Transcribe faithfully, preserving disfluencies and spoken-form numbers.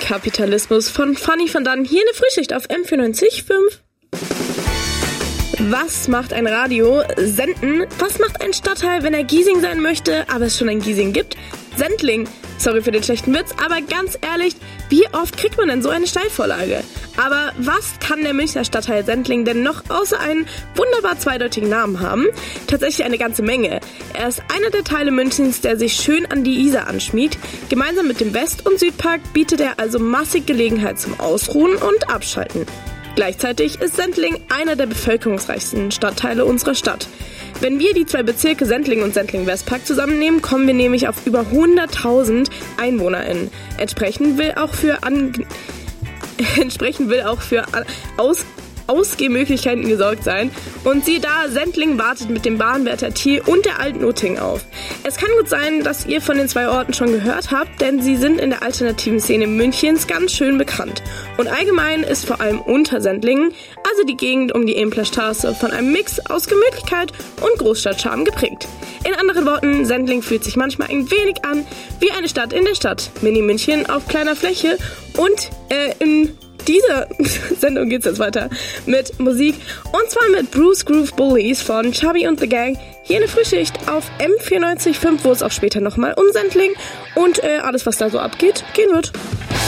Antikapitalismus von Fanny van Dann hier in der Frühschicht auf M vierundneunzig Komma fünf. Was macht ein Radio? Senden. Was macht ein Stadtteil, wenn er Giesing sein möchte, aber es schon ein Giesing gibt? Sendling. Sorry für den schlechten Witz, aber ganz ehrlich, wie oft kriegt man denn so eine Steilvorlage? Aber was kann der Münchner Stadtteil Sendling denn noch außer einen wunderbar zweideutigen Namen haben? Tatsächlich eine ganze Menge. Er ist einer der Teile Münchens, der sich schön an die Isar anschmiegt. Gemeinsam mit dem West- und Südpark bietet er also massig Gelegenheit zum Ausruhen und Abschalten. Gleichzeitig ist Sendling einer der bevölkerungsreichsten Stadtteile unserer Stadt. Wenn wir die zwei Bezirke Sendling und Sendling-Westpark zusammennehmen, kommen wir nämlich auf über hunderttausend EinwohnerInnen. Entsprechend will auch für, an, entsprechend will auch für Aus, Ausgehmöglichkeiten gesorgt sein. Und siehe da, Sendling wartet mit dem Bahnwärter Thiel und der alten Utting auf. Es kann gut sein, dass ihr von den zwei Orten schon gehört habt, denn sie sind in der alternativen Szene Münchens ganz schön bekannt. Und allgemein ist vor allem Untersendlingen, also die Gegend um die Empler Straße, von einem Mix aus Gemütlichkeit und Großstadtcharme geprägt. In anderen Worten, Sendling fühlt sich manchmal ein wenig an wie eine Stadt in der Stadt. Mini-München auf kleiner Fläche und äh, in dieser Sendung geht's jetzt weiter mit Musik und zwar mit Bruce Groove Bullies von Chubby und the Gang hier in der Frühschicht auf M vierundneunzig Komma fünf, wo es auch später nochmal um Sendling und äh, alles, was da so abgeht, gehen wird.